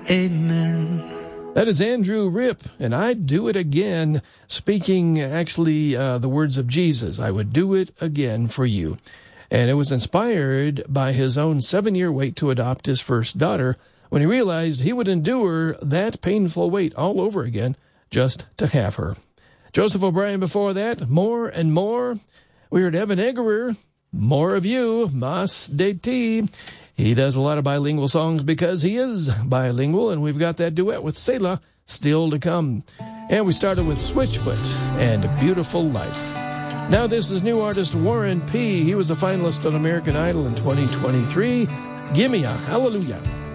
Amen. That is Andrew Ripp, and I'd do it again, speaking actually the words of Jesus. I would do it again for you. And it was inspired by his own 7-year wait to adopt his first daughter when he realized he would endure that painful wait all over again just to have her. Joseph O'Brien before that, More and More. We heard Evan Eggerer, More of You, Mas de Ti. He does a lot of bilingual songs because he is bilingual, and we've got that duet with Selah still to come. And we started with Switchfoot and A Beautiful Life. Now this is new artist Warren P. He was a finalist on American Idol in 2023. Gimme a Hallelujah.